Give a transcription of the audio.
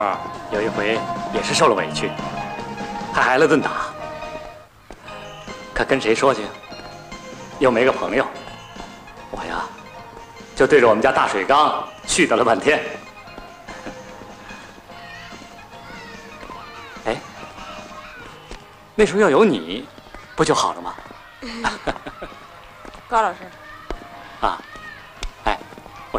有一回也是受了委屈，还挨了顿打。可跟谁说去？又没个朋友。我呀，就对着我们家大水缸絮叨了半天。哎，那时候要有你，不就好了吗？ 高老师。